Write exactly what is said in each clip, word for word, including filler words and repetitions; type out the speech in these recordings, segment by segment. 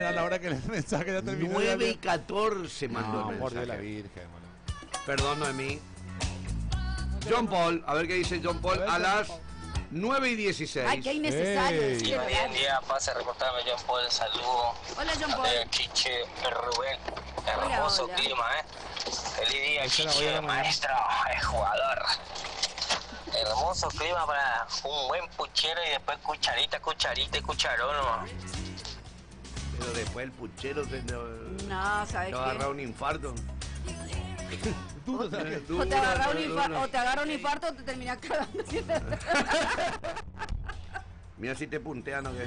A la hora que el mensaje ya terminó. nueve y catorce mandó No, el por Dios mensaje. la Virgen, bueno. Perdón, Noemí. John Paul, a ver qué dice John Paul a las nueve y dieciséis. Ay, qué innecesario. Ey. Sí, Hoy en día pasa a reportarme John Paul, saludo. Hola, John Paul. Eh, Chiche, Rubén, Hola, hermoso hola. clima, eh. Feliz día, Esa la voy a Chiche, dar mañana. maestro, eh, jugador. Hermoso clima para un buen puchero y después cucharita, cucharita y cucharón, ¿no? Pero después el puchero se no, No, ¿sabes no qué? agarra un infarto. Duro, O Duro, te agarra un duro, infarto, duro. o te agarra un infarto o te terminas cagando. Mira si te puntean o qué.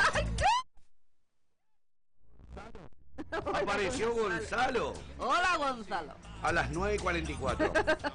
Apareció Gonzalo Hola, Gonzalo. a las nueve y cuarenta y cuatro.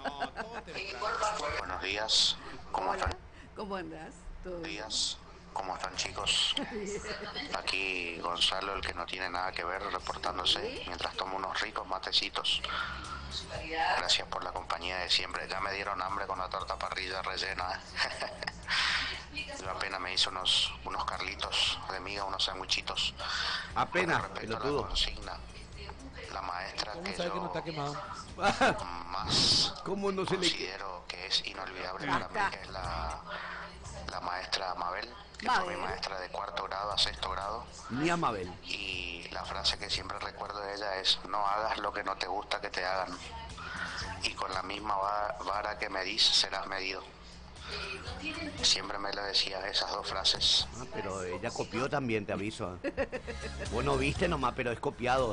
Buenos días, ¿cómo Hola. están? ¿Cómo andas? ¿Todo bien? Días, ¿cómo están chicos? Aquí Gonzalo, el que no tiene nada que ver, reportándose mientras tomo unos ricos matecitos. Gracias por la compañía de siempre. Ya me dieron hambre con la torta parrilla rellena. Yo apenas me hice unos, unos carlitos de miga, unos sandwichitos. Apenas, Con respecto a la pelotudo. consigna, la maestra ¿Cómo que sabe yo que no está quemado? más ¿Cómo no se le considero que es inolvidable para mí, Basta. que es la, la maestra Mabel, que Mabel. fue mi maestra de cuarto grado a sexto grado. ni a Mabel? Y la frase que siempre recuerdo de ella es: no hagas lo que no te gusta que te hagan, y con la misma va- vara que medís serás medido. Siempre me lo decía esas dos frases. Ah, pero ella copió también, te aviso. Vos no viste nomás, pero es copiado.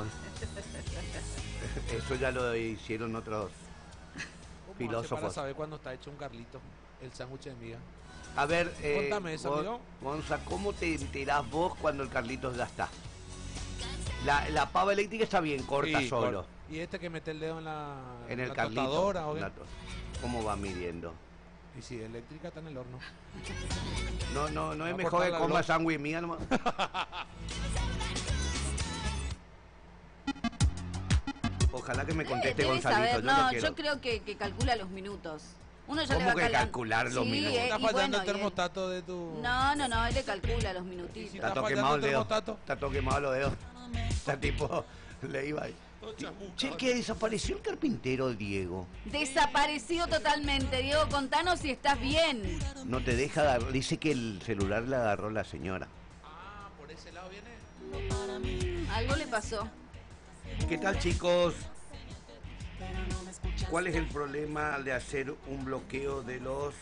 Eso ya lo hicieron otros ¿Cómo hace filósofos. para saber cuándo está hecho un Carlito? El sándwich de miga. A ver, eh, Contame eso, Gon- amigo. Gonza, ¿cómo te enterás vos cuando el Carlitos ya está? La, la pava eléctrica está bien, corta Sí, solo. cor- Y este que mete el dedo en la, En el la Carlito. tostadora, ¿o qué? la to- ¿Cómo va midiendo? Y si eléctrica está en el horno. No, no, no Va es a mejor cortar que la coma luz. sándwich mía nomás. Ojalá que me conteste Debe Gonzalito, saber, yo no, lo quiero. yo creo que, que calcula los minutos. Uno ya le ¿Cómo va que calculando. calcular los Sí, minutos? eh, Está y fallando bueno, el y él- termostato de tu... No, no, no, él le calcula los Y si minutitos. Está está todo fallando quemado el el dedo. termostato. Está todo quemado los dedos. Está tipo, le iba ahí. Che, que desapareció el carpintero Diego. Desapareció totalmente. Diego, contanos si estás bien. No te deja dar, dice que el celular le agarró la señora. Ah, por ese lado viene. Algo le pasó. ¿Qué tal, chicos? ¿Cuál es el problema de hacer un bloqueo de los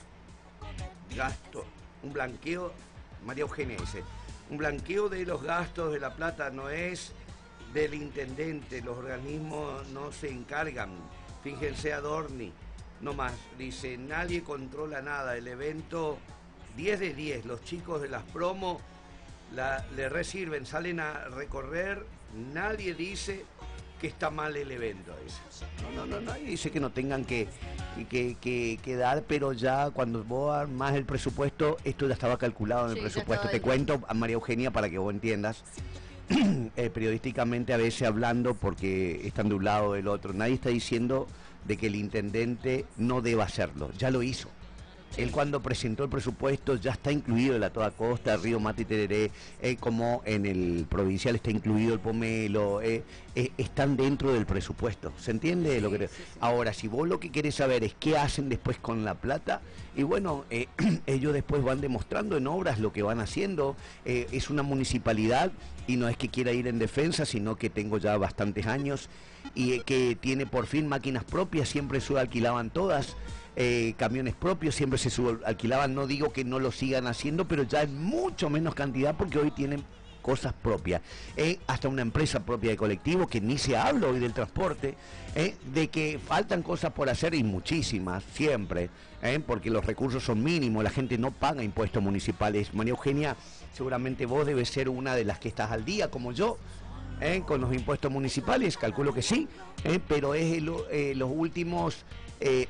gastos? Un blanqueo, María Eugenia dice, un blanqueo de los gastos de la plata no es del intendente, los organismos no se encargan, fíjense a Dorni, no más, dice, nadie controla nada, el evento diez de diez, los chicos de las promos la, le resirven, salen a recorrer, nadie dice que está mal el evento, dice. No, no, no, nadie dice que no tengan que, que, que, que dar, pero ya cuando vos armás el presupuesto, esto ya estaba calculado en el Sí, ya presupuesto. estaba Te dentro. cuento a María Eugenia para que vos entiendas. eh, periodísticamente a veces hablando porque están de un lado o del otro. Nadie está diciendo de que el intendente no deba hacerlo, ya lo hizo. Él cuando presentó el presupuesto ya está incluido el a toda costa, Río Mate y Tereré, eh, como en el provincial está incluido el pomelo, eh, eh, están dentro del presupuesto. ¿Se entiende lo que te- sí, sí. Ahora, si vos lo que querés saber es qué hacen después con la plata, y bueno, eh, ellos después van demostrando en obras lo que van haciendo. Eh, es una municipalidad y no es que quiera ir en defensa, sino que tengo ya bastantes años y eh, que tiene por fin máquinas propias, siempre se alquilaban todas. Eh, camiones propios, siempre se sub- alquilaban, no digo que no lo sigan haciendo, pero ya en mucho menos cantidad porque hoy tienen cosas propias, eh, hasta una empresa propia de colectivo, que ni se habla hoy del transporte, eh, de que faltan cosas por hacer y muchísimas, siempre, eh, porque los recursos son mínimos, la gente no paga impuestos municipales. María Eugenia, seguramente vos debes ser una de las que estás al día, como yo, eh, con los impuestos municipales, calculo que sí, eh, pero es el- eh, los últimos... Eh,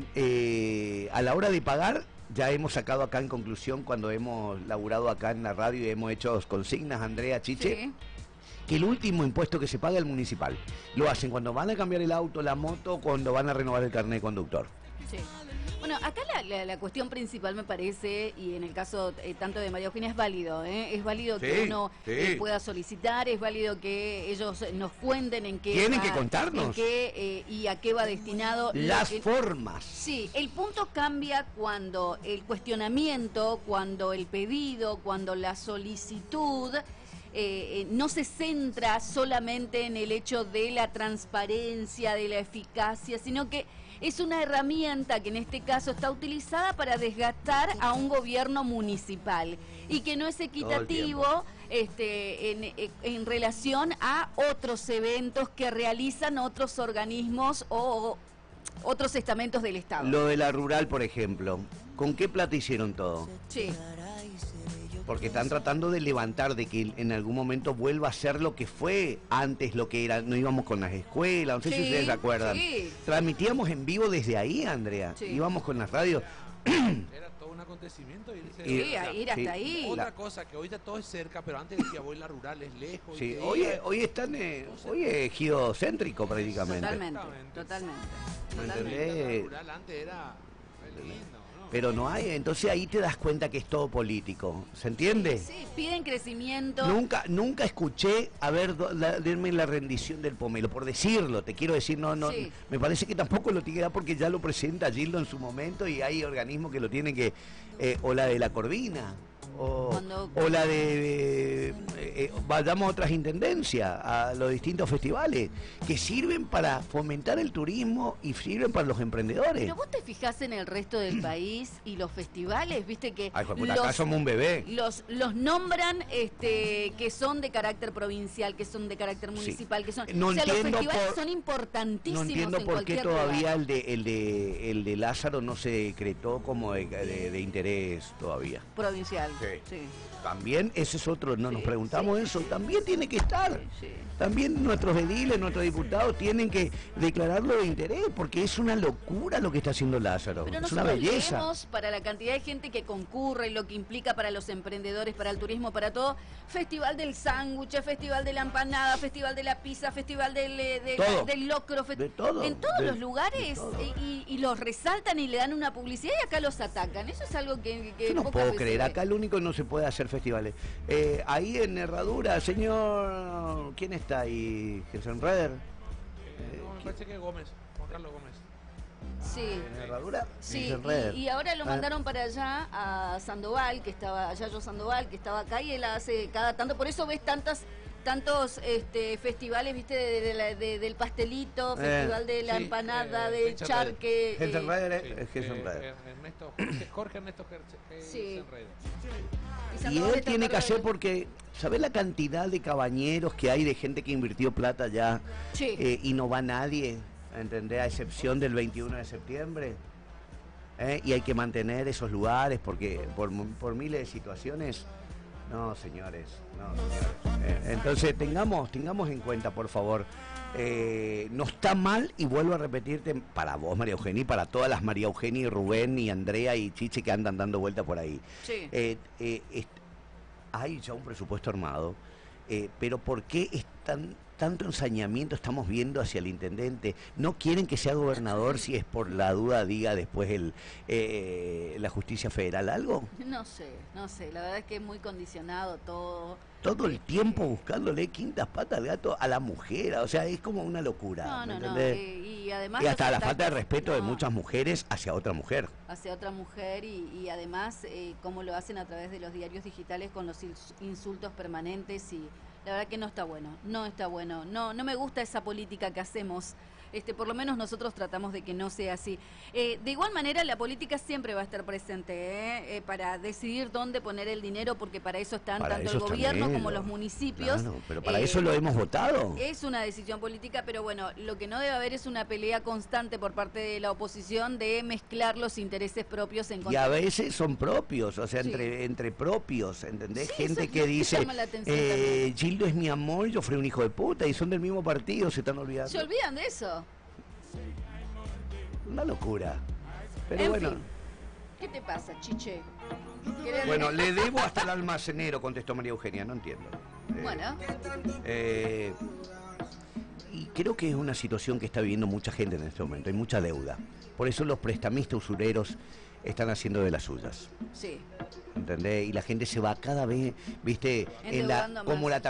eh, a la hora de pagar, ya hemos sacado acá en conclusión cuando hemos laburado acá en la radio y hemos hecho consignas, Andrea, Chiche, Sí. que el último impuesto que se paga es el municipal. Lo hacen cuando van a cambiar el auto, la moto, cuando van a renovar el carnet de conductor. Sí. Bueno, acá la, la, la cuestión principal me parece, y en el caso eh, tanto de María Eugenia, es válido, ¿eh? Es válido Sí, que uno sí. eh, pueda solicitar, es válido que ellos nos cuenten en qué Tienen va, que contarnos. en qué, eh, y a qué va destinado. Las Lo que- formas. Sí, el punto cambia cuando el cuestionamiento, cuando el pedido, cuando la solicitud eh, eh, no se centra solamente en el hecho de la transparencia, de la eficacia, sino que es una herramienta que en este caso está utilizada para desgastar a un gobierno municipal y que no es equitativo este, en, en relación a otros eventos que realizan otros organismos o otros estamentos del Estado. Lo de la rural, por ejemplo, ¿con qué plata hicieron todo? Sí. Porque están tratando de levantar, de que en algún momento vuelva a ser lo que fue antes, lo que era, no íbamos con las escuelas, no sé Sí, si ustedes se acuerdan. sí. Transmitíamos en vivo desde ahí, Andrea, Sí. íbamos con las radios. Era todo un acontecimiento irse. Y- Sí, a ir hasta sí. ahí. Otra La- cosa, que ahorita todo es cerca, pero antes decía voy a la rural, es lejos. Sí, y que hoy, iba- hoy están, eh, hoy es geocéntrico prácticamente. Totalmente, Exactamente. totalmente. ¿Me totalmente. entendés? La rural antes era re lindo, ¿no? Pero no hay, entonces ahí te das cuenta que es todo político, ¿se entiende? Sí, piden crecimiento. Nunca, nunca escuché, a ver, do- la, denme la rendición del pomelo, por decirlo, te quiero decir, no, no, Sí. me parece que tampoco lo tiene porque ya lo presenta Gildo en su momento y hay organismos que lo tienen que, eh, o la de la Corvina, o, Cuando- o la de, eh, eh, vayamos a otras intendencias, a los distintos festivales, que sirven para fomentar el turismo y sirven para los emprendedores. Pero vos te fijás en el resto del país y los festivales, viste que Ay, hijo de puta, acá somos un bebé. los, los nombran este que son de carácter provincial, que son de carácter municipal, que son... No o sea, los entiendo festivales por- son importantísimos No entiendo en por qué cualquier todavía lugar. el de, el de el de Lázaro no se decretó como de, de- de interés todavía. Provincial, Sí. sí. También ese es otro, no nos Sí, preguntamos sí, eso, sí. también tiene que estar. Sí, sí. También nuestros ediles, nuestros diputados tienen que declararlo de interés porque es una locura lo que está haciendo Lázaro. Pero es una nosotros belleza. leemos para la cantidad de gente que concurre, lo que implica para los emprendedores, para el turismo, para todo, Festival del Sándwich, Festival de la Empanada, Festival de la Pizza, Festival del, eh, de- Todo. del Locro, fe- De todo, en todos de- los lugares de todo. y, y los resaltan y le dan una publicidad y acá los atacan. Eso es algo que, que Yo no pocas puedo veces creer, ve. acá lo único que no se puede hacer festivales. Eh, ahí en Herradura, señor, ¿quién está ahí? ¿Gelsenreder? Eh, no, me parece que Gómez, Juan Carlos Gómez. Sí. ¿En Herradura? Sí, Gelsenreder. y, y ahora lo Ah. mandaron para allá a Sandoval, que estaba, a Yayo Sandoval, que estaba acá y él hace cada tanto, por eso ves tantas tantos este, festivales, viste, de, de la- de- del pastelito, Eh, festival de la sí, empanada, eh, del Richard charque. eh, Gelsenreder Sí, es eh, Gelsenreder. eh, Ernesto, Jorge, Jorge Ernesto Gerse- Sí. Gelsenreder. y Y Sandoval él está tiene que cargado hacer de- porque, ¿sabés la cantidad de cabañeros que hay de gente que invirtió plata ya Sí. eh, y no va nadie, ¿entendés? A excepción del veintiuno de septiembre. ¿eh? Y hay que mantener esos lugares porque por, mu- por miles de situaciones, no señores, no señores. Eh, entonces tengamos, tengamos en cuenta, por favor, eh, no está mal, y vuelvo a repetirte, para vos María Eugenia y para todas las María Eugenia y Rubén y Andrea y Chiche que andan dando vuelta por ahí. Sí. Eh, eh, est- hay ya un presupuesto armado, eh, pero ¿por qué es tan, tanto ensañamiento estamos viendo hacia el intendente? ¿No quieren que sea gobernador si es por la duda, diga después el, eh, la justicia federal algo? No sé, no sé, la verdad es que es muy condicionado todo. Todo el tiempo buscándole quintas patas al gato a la mujer, o sea, es como una locura, No, ¿me no, no. entendés? eh, y además Y hasta los la falta de ataques- respeto de no. muchas mujeres hacia otra mujer. Hacia otra mujer y, y además eh, cómo lo hacen a través de los diarios digitales con los ins- insultos permanentes y la verdad que no está bueno, no está bueno, no no me gusta esa política que hacemos, este por lo menos nosotros tratamos de que no sea así. Eh, de igual manera la política siempre va a estar presente ¿eh? Eh, para decidir dónde poner el dinero porque para eso están Para tanto eso el está gobierno bien, como lo- los municipios. Claro, pero para Eh, eso lo hemos votado. Es una decisión política, pero bueno, lo que no debe haber es una pelea constante por parte de la oposición de mezclar los intereses propios en Y contra. a veces son propios, o sea, Sí. entre entre propios, ¿entendés? Sí, Gente eso que me dice, llama la atención eh, también. Gildo es mi amor, yo fui un hijo de puta, y son del mismo partido, se están olvidando. ¿Se olvidan de eso? Una locura. Pero En bueno, fin. ¿Qué te pasa, Chiche? ¿Querés- bueno, le debo hasta el almacenero, contestó María Eugenia, no entiendo. Eh, Bueno, eh, y creo que es una situación que está viviendo mucha gente en este momento, hay mucha deuda. Por eso los prestamistas usureros están haciendo de las suyas. Sí. ¿Entendés? Y la gente se va cada vez, viste, en la, Endeudando como más. la tarjeta